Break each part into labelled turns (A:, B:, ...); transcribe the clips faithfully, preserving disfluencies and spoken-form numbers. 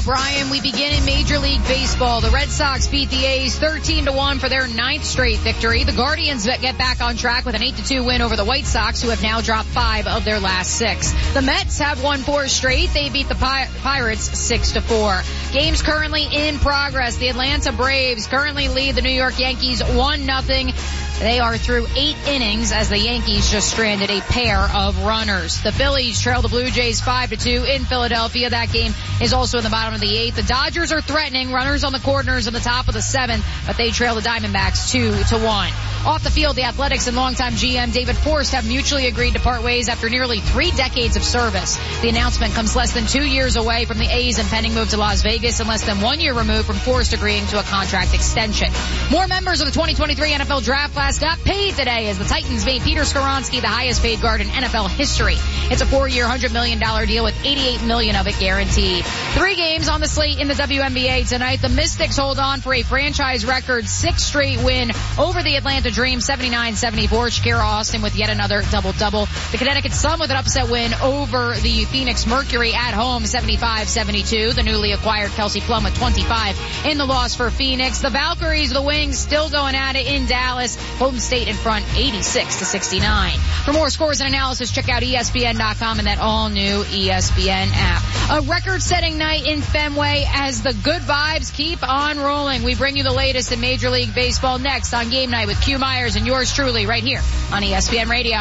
A: Brian. We begin in Major League Baseball. The Red Sox beat the A's thirteen to one for their ninth straight victory. The Guardians get back on track with an eight to two win over the White Sox, who have now dropped five of their last six. The Mets have won four straight. They beat the Pir- Pirates six to four. Games currently in progress. The Atlanta Braves currently lead the New York Yankees one nothing. They are through eight innings as the Yankees just stranded a pair of runners. The Phillies trail the Blue Jays five to two in Philadelphia. That game is also in the bottom of the eighth. The Dodgers are threatening, runners on the corners in the top of the seventh, but they trail the Diamondbacks two to one. Off the field, the Athletics and longtime G M David Forst have mutually agreed to part ways after nearly three decades of service. The announcement comes less than two years away from the A's impending move to Las Vegas and less than one year removed from Forst agreeing to a contract extension. More members of the twenty twenty-three N F L Draft class got paid today as the Titans made Peter Skoronski the highest paid guard in N F L history. It's a four-year, one hundred million dollars deal with eighty-eight million dollars of it guaranteed. Three games on the slate in the W N B A tonight. The Mystics hold on for a franchise record six straight win over the Atlanta Dream, seventy-nine seventy-four. Shakira Austin with yet another double-double. The Connecticut Sun with an upset win over the Phoenix Mercury at home, seventy-five seventy-two. The newly acquired Kelsey Plum with twenty-five in the loss for Phoenix. The Valkyries, the Wings, still going at it in Dallas. Golden State in front, eighty-six to sixty-nine. For more scores and analysis, check out E S P N dot com and that all-new E S P N app. A record-setting night in Fenway as the good vibes keep on rolling. We bring you the latest in Major League Baseball next on Game Night with Q Myers and yours truly right here on E S P N Radio.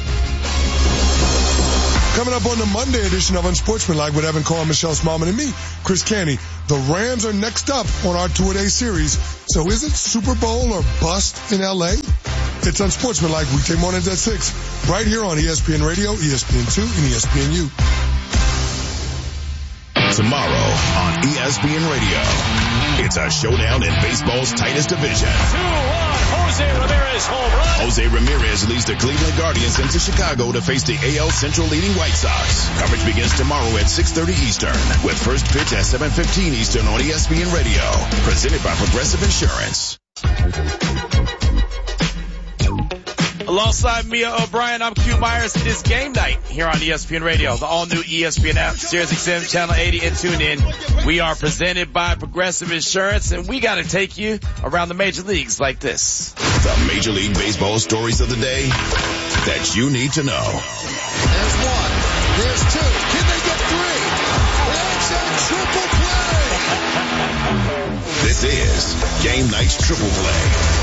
B: Coming up on the Monday edition of Unsportsmanlike with Evan Carr, Michelle Smallman, and me, Chris Canny. The Rams are next up on our two-a-day series. So is it Super Bowl or bust in L A? It's Unsportsmanlike weekday mornings at six, right here on E S P N Radio, E S P N two, and E S P N U.
C: Tomorrow on E S P N Radio, it's a showdown in baseball's tightest division.
D: two one, Jose Ramirez home run.
C: Jose Ramirez leads the Cleveland Guardians into Chicago to face the A L Central leading White Sox. Coverage begins tomorrow at six thirty Eastern, with first pitch at seven fifteen Eastern on E S P N Radio. Presented by Progressive Insurance.
D: Alongside Mia O'Brien, I'm Q Myers. It is Game Night here on E S P N Radio, the all-new E S P N app, Sirius X M, Channel eighty, and tune in. We are presented by Progressive Insurance, and we got to take you around the major leagues like this.
C: The Major League Baseball stories of the day that you need to know.
E: There's one. There's two. Can they get three? It's a triple play.
C: This is Game Night's Triple Play.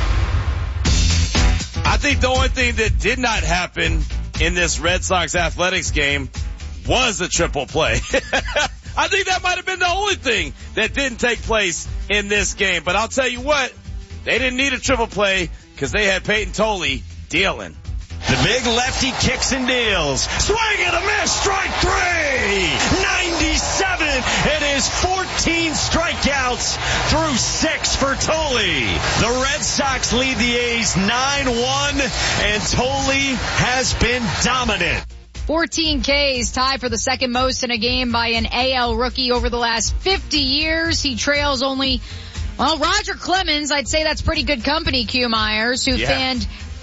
D: I think the only thing that did not happen in this Red Sox Athletics game was a triple play. I think that might have been the only thing that didn't take place in this game. But I'll tell you what, they didn't need a triple play because they had Peyton Tolley dealing.
F: The big lefty kicks and deals. Swing and a miss. Strike three. ninety-seven. It is fourteen strikeouts through six for Tolley. The Red Sox lead the A's nine one, and Tolley has been dominant.
A: fourteen Ks, tied for the second most in a game by an A L rookie over the last fifty years. He trails only, well, Roger Clemens. I'd say that's pretty good company, Q Myers, who
D: Yeah.
A: fanned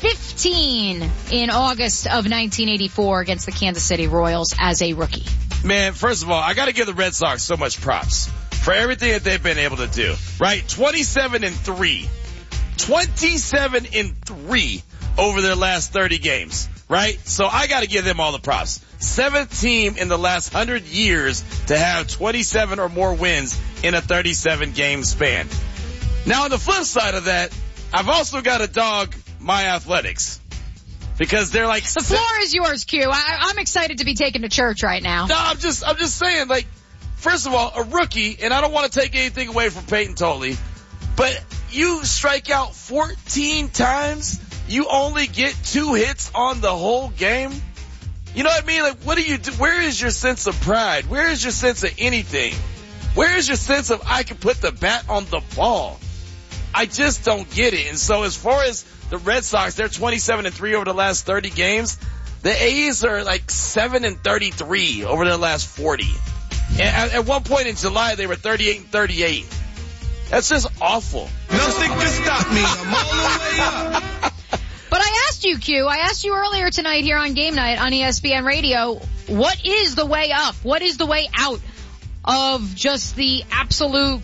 A: fifteen in August of nineteen eighty-four against the Kansas City Royals as a rookie.
D: Man, first of all, I got to give the Red Sox so much props for everything that they've been able to do, right? twenty-seven and three. twenty-seven and three over their last thirty games, right? So I got to give them all the props. Seventh team in the last one hundred years to have twenty-seven or more wins in a thirty-seven game span. Now, on the flip side of that, I've also got to dog my Athletics because they're like
A: the floor is yours, Q. I, I'm excited to be taken to church right now.
D: No, I'm just, I'm just saying, like, first of all, a rookie, and I don't want to take anything away from Peyton Tolley, but you strike out fourteen times, you only get two hits on the whole game. You know what I mean? Like, what do you do? Where is your sense of pride? Where is your sense of anything? Where is your sense of I can put the bat on the ball? I just don't get it. And so as far as the Red Sox, they're twenty-seven and three over the last thirty games. The A's are like seven and thirty-three over their last forty. And at, at one point in July, they were thirty-eight and thirty-eight. That's just awful.
E: Nothing can stop me. I'm all the way up.
A: But I asked you, Q, I asked you earlier tonight here on Game Night on E S P N Radio, what is the way up? What is the way out of just the absolute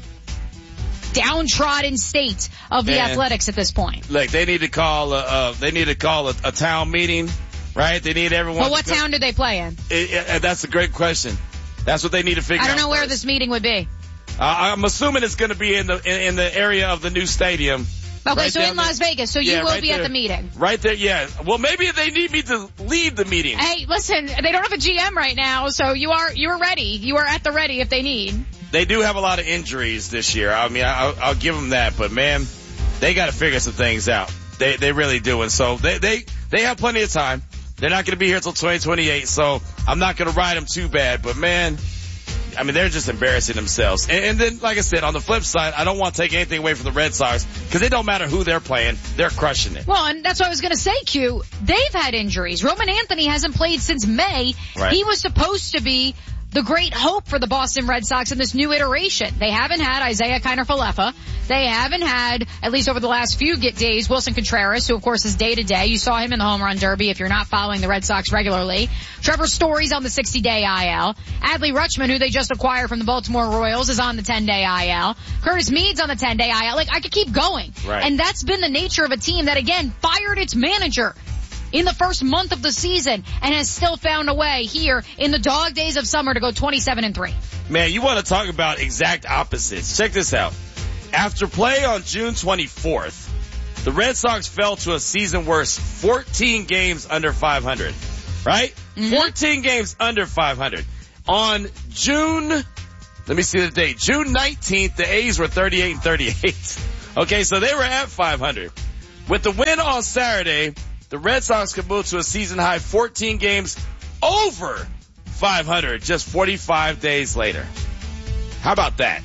A: downtrodden state of the
D: Man.
A: Athletics at this point.
D: Look, they need to call a, uh, they need to call a, a town meeting, right? They need everyone.
A: But what
D: to go.
A: town do they play in?
D: It, it, that's a great question. That's what they need to figure out.
A: I don't know
D: out
A: where
D: first.
A: this meeting would be.
D: Uh, I'm assuming it's going to be in the in, in the area of the new stadium.
A: Okay,
D: right
A: so in
D: there.
A: Las Vegas, so you
D: Yeah,
A: will
D: right
A: be
D: there.
A: at the meeting.
D: Right there, yeah. Well, maybe they need me to lead the meeting.
A: Hey, listen, they don't have a G M right now, so you are you're ready. You are at the ready if they need.
D: They do have a lot of injuries this year. I mean, I'll, I'll give them that, but man, they got to figure some things out. They they really do, and so they they they have plenty of time. They're not going to be here until twenty twenty-eight, so I'm not going to ride them too bad. But man, I mean, they're just embarrassing themselves. And, and then, like I said, on the flip side, I don't want to take anything away from the Red Sox because it don't matter who they're playing, they're crushing it.
A: Well, and that's what I was going to say, Q. They've had injuries. Roman Anthony hasn't played since May.
D: Right.
A: He was supposed to be the great hope for the Boston Red Sox in this new iteration. They haven't had Isaiah Kiner-Falefa. They haven't had, at least over the last few days, Wilson Contreras, who of course is day to day. You saw him in the home run derby if you're not following the Red Sox regularly. Trevor Story's on the sixty day I L. Adley Rutschman, who they just acquired from the Baltimore Royals, is on the ten day I L. Curtis Meade's on the ten day I L. Like, I could keep going.
D: Right.
A: And that's been the nature of a team that, again, fired its manager in the first month of the season and has still found a way here in the dog days of summer to go twenty-seven and three.
D: Man, you want to talk about exact opposites. Check this out. After play on June twenty-fourth, the Red Sox fell to a season worst fourteen games under five hundred. Right? Mm-hmm. fourteen games under five hundred. On June, let me see the date, June nineteenth, the A's were thirty-eight and thirty-eight. Okay, so they were at five hundred. With the win on Saturday, the Red Sox could move to a season high fourteen games over five hundred just forty-five days later. How about that?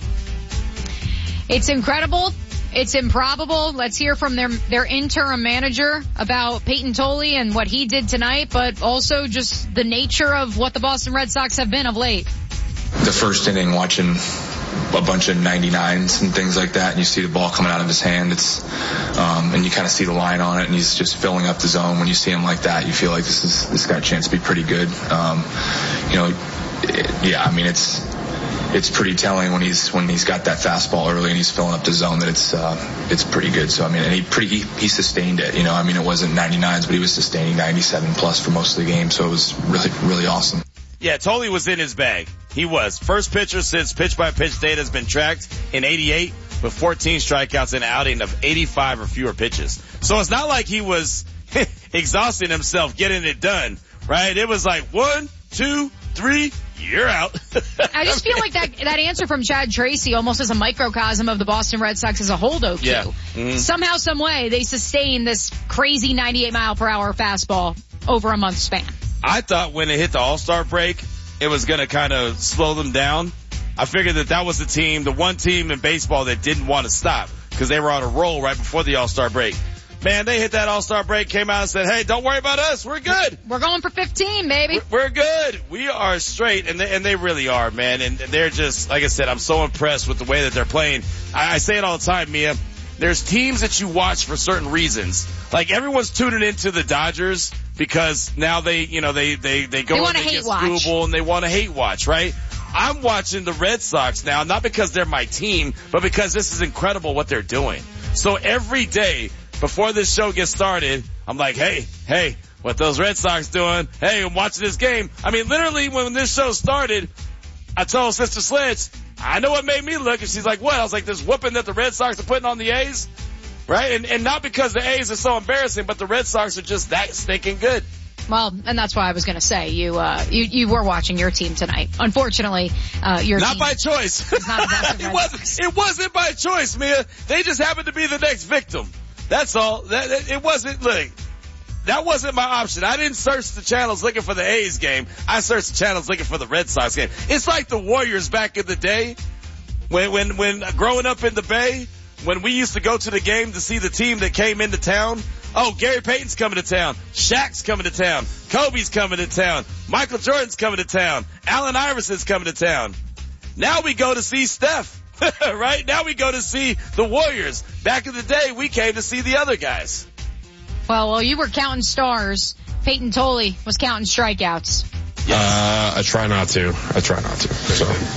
A: It's incredible. It's improbable. Let's hear from their their interim manager about Peyton Tolle and what he did tonight, but also just the nature of what the Boston Red Sox have been of late.
G: The first inning, watching a bunch of ninety-nines and things like that, and you see the ball coming out of his hand, it's um and you kind of see the line on it, and he's just filling up the zone. When you see him like that, you feel like this is this got a chance to be pretty good. Um you know it, yeah I mean it's it's pretty telling when he's when he's got that fastball early and he's filling up the zone that it's uh it's pretty good. So I mean, and he pretty he, he sustained it, you know. I mean, it wasn't ninety-nines, but he was sustaining ninety-seven plus for most of the game, so it was really really awesome.
D: Yeah, Tolle was in his bag. He was. First pitcher since pitch-by-pitch data has been tracked in eighty-eight with fourteen strikeouts and an outing of eighty-five or fewer pitches. So it's not like he was exhausting himself getting it done, right? It was like one, two, three, you're out.
A: I just feel like that that answer from Chad Tracy almost is a microcosm of the Boston Red Sox as a whole, though, too.
D: Yeah. Mm-hmm.
A: Somehow, some way, they sustain this crazy ninety-eight mile per hour fastball over a month span.
D: I thought when it hit the All-Star break, it was going to kind of slow them down. I figured that that was the team, the one team in baseball that didn't want to stop because they were on a roll right before the All-Star break. Man, they hit that All-Star break, came out and said, hey, don't worry about us. We're good.
A: We're going for fifteen, baby.
D: We're, we're good. We are straight, and they, and they really are, man. And they're just, like I said, I'm so impressed with the way that they're playing. I, I say it all the time, Mia. There's teams that you watch for certain reasons. Like, everyone's tuning into the Dodgers because now they, you know, they, they, they go
A: They
D: and
A: wanna
D: they
A: hate
D: get
A: watch.
D: Skubal and they want to hate watch, right? I'm watching the Red Sox now, not because they're my team, but because this is incredible what they're doing. So every day before this show gets started, I'm like, hey, hey, what those Red Sox doing? Hey, I'm watching this game. I mean, literally when this show started, I told Sister Sledge, I know what made me look, and she's like, what? I was like, this whooping that the Red Sox are putting on the A's, right? And, and not because the A's are so embarrassing, but the Red Sox are just that stinking good.
A: Well, and that's why I was going to say you, uh, you, you were watching your team tonight. Unfortunately, uh, your
D: not
A: team
D: by choice.
A: is not the Boston Red
D: it wasn't.
A: Sox.
D: It wasn't by choice, Mia. They just happened to be the next victim. That's all. That, that it wasn't. Look, that wasn't my option. I didn't search the channels looking for the A's game. I searched the channels looking for the Red Sox game. It's like the Warriors back in the day when, when, when growing up in the Bay, when we used to go to the game to see the team that came into town. Oh, Gary Payton's coming to town. Shaq's coming to town. Kobe's coming to town. Michael Jordan's coming to town. Allen Iverson's coming to town. Now we go to see Steph. Right? Now we go to see the Warriors. Back in the day, we came to see the other guys.
A: Well, while you were counting stars, Peyton Tolle was counting strikeouts.
H: Uh, I try not to. I try not to. So.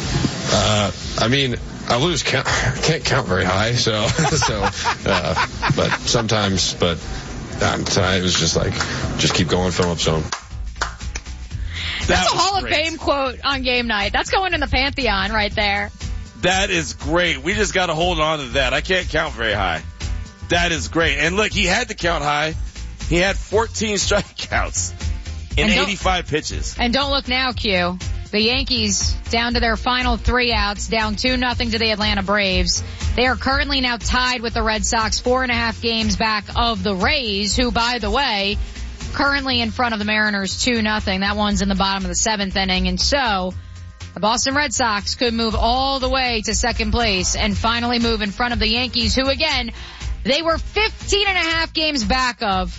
H: Uh, I mean, I lose count. Can't count very high, so so. Uh, but sometimes, but um, tonight it was just like, just keep going, Phillips zone.
A: That's
D: That
A: a Hall
D: great.
A: of Fame quote on game night. That's going in the Pantheon right there.
D: That is great. We just got to hold on to that. I can't count very high. That is great. And look, he had to count high. He had fourteen strikeouts in eighty-five pitches.
A: And don't look now, Q. The Yankees down to their final three outs, down two nothing to the Atlanta Braves. They are currently now tied with the Red Sox, four and a half games back of the Rays, who, by the way, currently in front of the Mariners two nothing. That one's in the bottom of the seventh inning. And so the Boston Red Sox could move all the way to second place and finally move in front of the Yankees, who, again, they were fifteen and a half games back of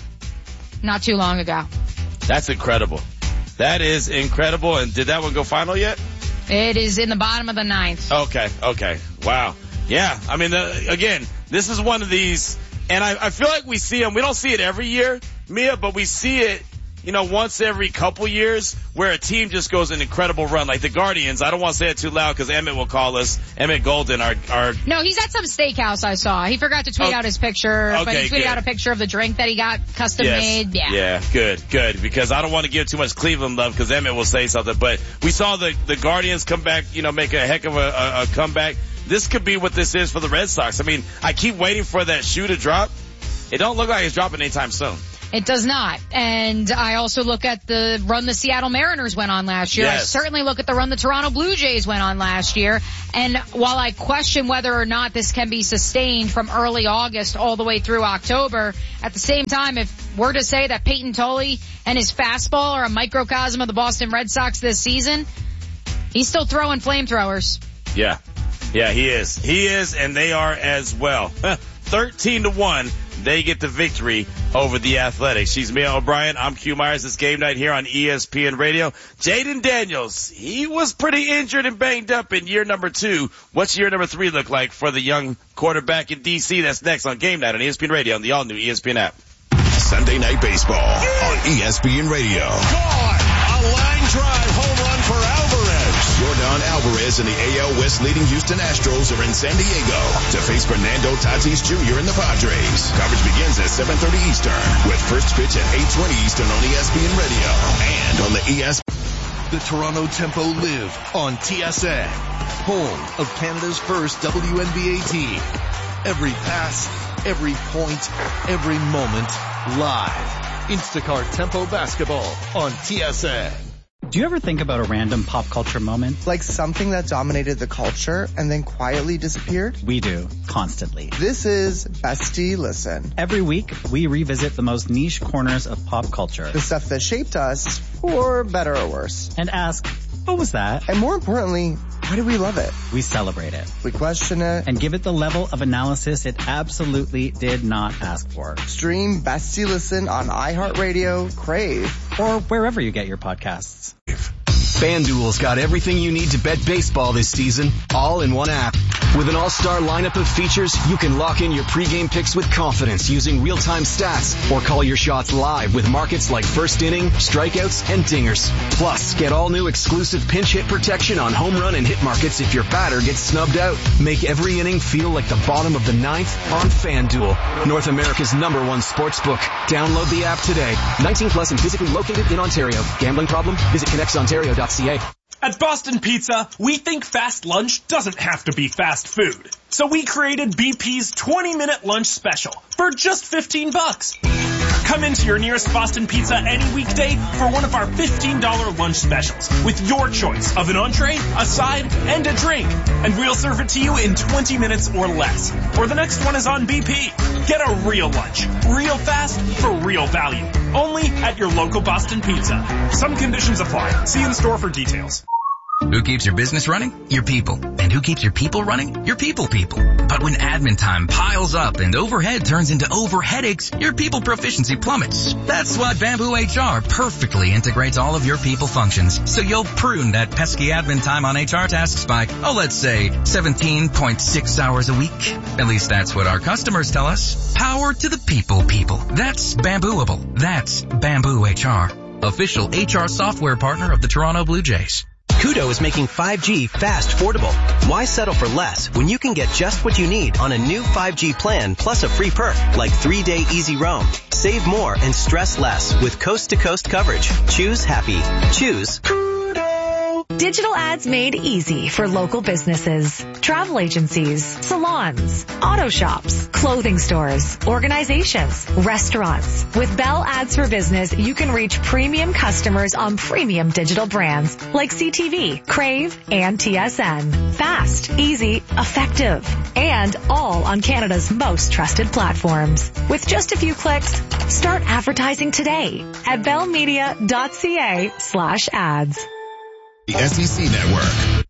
A: not too long ago.
D: That's incredible. That is incredible. And did that one go final yet?
A: It is in the bottom of the ninth.
D: Okay, okay. Wow. Yeah, I mean, the, again, this is one of these, and I, I feel like we see them. We don't see it every year, Mia, but we see it, you know, once every couple years where a team just goes an incredible run. Like the Guardians, I don't want to say it too loud because Emmett will call us. Emmett Golden, our, our
A: No, he's at some steakhouse I saw. He forgot to tweet
D: Oh,
A: out his picture, but
D: okay,
A: he tweeted
D: good.
A: out a picture of the drink that he got custom
D: Yes.
A: made. Yeah.
D: Yeah, good, good. Because I don't want to give too much Cleveland love because Emmett will say something. But we saw the, the Guardians come back, you know, make a heck of a, a, a comeback. This could be what this is for the Red Sox. I mean, I keep waiting for that shoe to drop. It don't look like it's dropping anytime soon.
A: It does not. And I also look at the run the Seattle Mariners went on last year.
D: Yes.
A: I certainly look at the run the Toronto Blue Jays went on last year. And while I question whether or not this can be sustained from early August all the way through October, at the same time, if we're to say that Peyton Tolley and his fastball are a microcosm of the Boston Red Sox this season, he's still throwing flamethrowers.
D: Yeah. Yeah, he is. He is, and they are as well. thirteen to one. They get the victory over the Athletics. She's Mia O'Brien. I'm Q Myers. It's game night here on E S P N Radio. Jaden Daniels, he was pretty injured and banged up in year number two. What's year number three look like for the young quarterback in D C? That's next on Game Night on E S P N Radio on the all-new E S P N app.
C: Sunday Night Baseball on E S P N Radio.
F: Gone. A line drive home run for Alvarez.
C: Yordan Alvarez and the A L West leading Houston Astros are in San Diego to face Fernando Tatis Junior and the Padres. Coverage begins at seven thirty Eastern with first pitch at eight twenty Eastern on E S P N Radio and on the E S P N.
I: The Toronto Tempo live on T S N, home of Canada's first W N B A team. Every pass, every point, every moment, live. Instacart Tempo Basketball on T S N.
J: Do you ever think about a random pop culture moment?
K: Like something that dominated the culture and then quietly disappeared?
J: We do, constantly.
K: This is Bestie Listen.
J: Every week, we revisit the most niche corners of pop culture.
K: The stuff that shaped us, for better or worse.
J: And ask, what was that?
K: And more importantly, why do we love it?
J: We celebrate it.
K: We question it.
J: And give it the level of analysis it absolutely did not ask for.
K: Stream Bestie Listen on iHeartRadio, Crave,
J: or wherever you get your podcasts.
L: FanDuel's got everything you need to bet baseball this season, all in one app. With an all-star lineup of features, you can lock in your pregame picks with confidence using real-time stats or call your shots live with markets like first inning, strikeouts, and dingers. Plus, get all new exclusive pinch hit protection on home run and hit markets if your batter gets snubbed out. Make every inning feel like the bottom of the ninth on FanDuel, North America's number one sports book. Download the app today. nineteen plus and physically located in Ontario. Gambling problem? Visit connects ontario dot c a.
M: At Boston Pizza, we think fast lunch doesn't have to be fast food. So we created B P's twenty minute lunch special for just fifteen bucks. Come into your nearest Boston Pizza any weekday for one of our fifteen dollar lunch specials with your choice of an entree, a side, and a drink. And we'll serve it to you in twenty minutes or less. Or the next one is on B P. Get a real lunch, real fast, for real value. Only at your local Boston Pizza. Some conditions apply. See in store for details.
N: Who keeps your business running? Your people. And who keeps your people running? Your people people. But when admin time piles up and overhead turns into over headaches, your people proficiency plummets. That's why Bamboo H R perfectly integrates all of your people functions. So you'll prune that pesky admin time on H R tasks by, oh, let's say seventeen point six hours a week. At least that's what our customers tell us. Power to the people people. That's Bambooable. That's Bamboo H R. Official H R software partner of the Toronto Blue Jays.
O: Koodo is making five G fast affordable. Why settle for less when you can get just what you need on a new five G plan plus a free perk like three-day easy roam. Save more and stress less with coast-to-coast coverage. Choose happy. Choose
P: Digital ads made easy for local businesses, travel agencies, salons, auto shops, clothing stores, organizations, restaurants. With Bell Ads for Business, you can reach premium customers on premium digital brands like C T V, Crave, and T S N. Fast, easy, effective, and all on Canada's most trusted platforms. With just a few clicks, start advertising today at bellmedia.ca slash ads.
C: The S E C Network.